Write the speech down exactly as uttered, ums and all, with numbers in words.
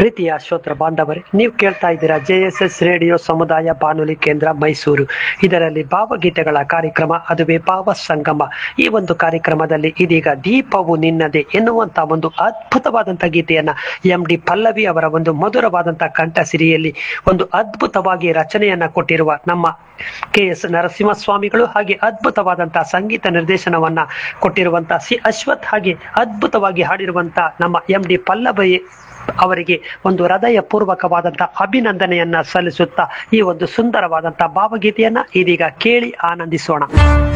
ಪ್ರೀತಿಯ ಶ್ರೋತೃ ಬಾಂಧವರೇ, ನೀವು ಕೇಳ್ತಾ ಇದ್ದೀರಾ ಜೆ ಎಸ್ ಎಸ್ ರೇಡಿಯೋ ಸಮುದಾಯ ಬಾನುಲಿ ಕೇಂದ್ರ ಮೈಸೂರು. ಇದರಲ್ಲಿ ಭಾವಗೀತೆಗಳ ಕಾರ್ಯಕ್ರಮ, ಅದುವೇ ಭಾವ ಸಂಗಮ. ಈ ಒಂದು ಕಾರ್ಯಕ್ರಮದಲ್ಲಿ ಇದೀಗ ದೀಪವು ನಿನ್ನದೆ ಎನ್ನುವಂತ ಒಂದು ಅದ್ಭುತವಾದಂತಹ ಗೀತೆಯನ್ನ ಎಂ ಡಿ ಪಲ್ಲವಿ ಅವರ ಒಂದು ಮಧುರವಾದಂತಹ ಕಂಠ ಸಿರಿಯಲ್ಲಿ ಒಂದು ಅದ್ಭುತವಾಗಿ ರಚನೆಯನ್ನ ಕೊಟ್ಟಿರುವ ನಮ್ಮ ಕೆ ಎಸ್ ನರಸಿಂಹಸ್ವಾಮಿಗಳು, ಹಾಗೆ ಅದ್ಭುತವಾದಂತಹ ಸಂಗೀತ ನಿರ್ದೇಶನವನ್ನ ಕೊಟ್ಟಿರುವಂತಹ ಸಿ ಅಶ್ವಥ್, ಹಾಗೆ ಅದ್ಭುತವಾಗಿ ಹಾಡಿರುವಂತಹ ನಮ್ಮ ಎಂ ಡಿ ಪಲ್ಲವಿ ಅವರಿಗೆ ಒಂದು ಹೃದಯ ಪೂರ್ವಕವಾದಂತಹ ಅಭಿನಂದನೆಯನ್ನ ಸಲ್ಲಿಸುತ್ತಾ ಈ ಒಂದು ಸುಂದರವಾದಂತಹ ಭಾವಗೀತೆಯನ್ನ ಇದೀಗ ಕೇಳಿ ಆನಂದಿಸೋಣ.